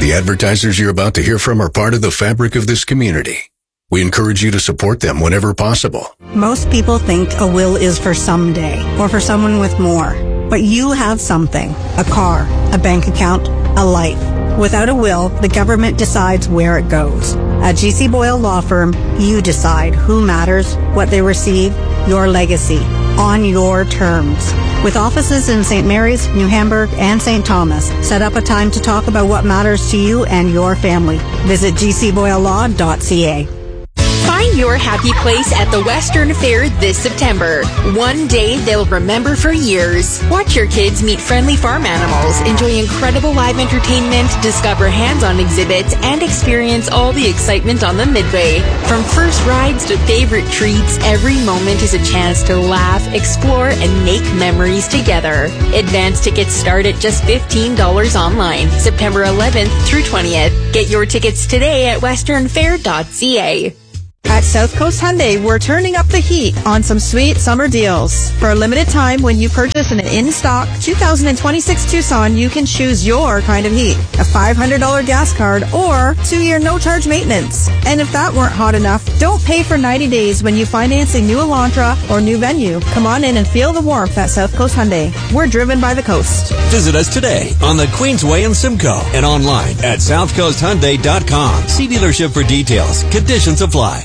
The advertisers you're about to hear from are part of the fabric of this community. We encourage you to support them whenever possible. Most people think a will is for someday or for someone with more. But you have something. A car, a bank account, a life. Without a will, the government decides where it goes. At GC Boyle Law Firm, you decide who matters, what they receive, your legacy, on your terms. With offices in St. Mary's, New Hamburg, and St. Thomas, set up a time to talk about what matters to you and your family. Visit gcboylelaw.ca. Find your happy place at the Western Fair this September. One day they'll remember for years. Watch your kids meet friendly farm animals, enjoy incredible live entertainment, discover hands-on exhibits, and experience all the excitement on the Midway. From first rides to favorite treats, every moment is a chance to laugh, explore, and make memories together. Advance tickets start at just $15 online, September 11th through 20th. Get your tickets today at westernfair.ca. At South Coast Hyundai, we're turning up the heat on some sweet summer deals. For a limited time, when you purchase an in-stock 2026 Tucson, you can choose your kind of heat. A $500 gas card or 2-year no-charge maintenance. And if that weren't hot enough, don't pay for 90 days when you finance a new Elantra or new Venue. Come on in and feel the warmth at South Coast Hyundai. We're driven by the coast. Visit us today on the Queensway in Simcoe and online at southcoasthyundai.com. See dealership for details. Conditions apply.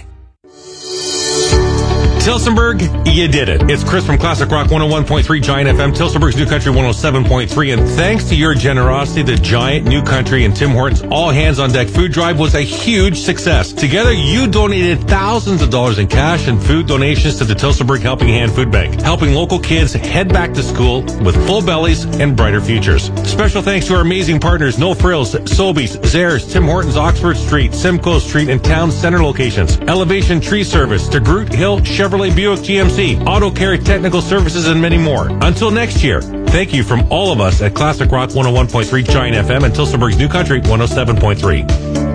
Tillsonburg, you did it. It's Chris from Classic Rock 101.3 Giant FM, Tillsonburg's New Country 107.3. And thanks to your generosity, the Giant, New Country, and Tim Hortons All Hands on Deck food drive was a huge success. Together, you donated thousands of dollars in cash and food donations to the Tillsonburg Helping Hand Food Bank, helping local kids head back to school with full bellies and brighter futures. Special thanks to our amazing partners, No Frills, Sobeys, Zehrs, Tim Hortons Oxford Street, Simcoe Street, and Town Center locations, Elevation Tree Service, DeGroot Hill Chevrolet Buick GMC, Auto Care Technical Services, and many more. Until next year, thank you from all of us at Classic Rock 101.3 Giant FM and Tillsonburg's New Country 107.3.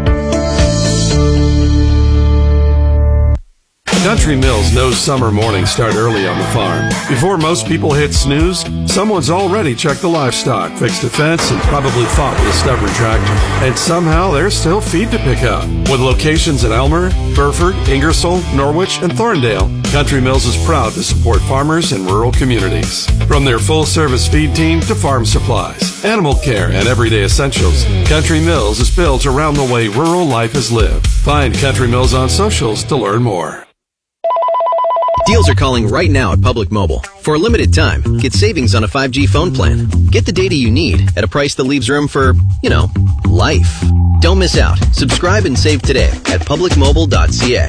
Country Mills knows summer mornings start early on the farm. Before most people hit snooze, someone's already checked the livestock, fixed a fence, and probably fought with a stubborn tractor. And somehow there's still feed to pick up. With locations in Elmer, Burford, Ingersoll, Norwich, and Thorndale, Country Mills is proud to support farmers in rural communities. From their full-service feed team to farm supplies, animal care, and everyday essentials, Country Mills is built around the way rural life is lived. Find Country Mills on socials to learn more. Deals are calling right now at Public Mobile. For a limited time, get savings on a 5G phone plan. Get the data you need at a price that leaves room for, life. Don't miss out. Subscribe and save today at publicmobile.ca.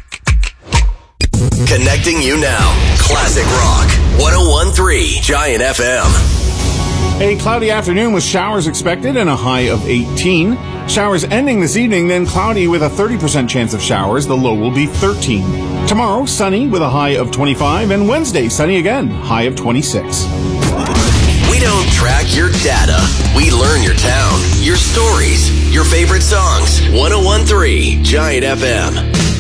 Connecting you now. Classic Rock 101.3 Giant FM. A cloudy afternoon with showers expected and a high of 18. Showers ending this evening, then cloudy with a 30% chance of showers. The low will be 13. Tomorrow, sunny with a high of 25. And Wednesday, sunny again, high of 26. We don't track your data. We learn your town, your stories, your favorite songs. 101.3 Giant FM.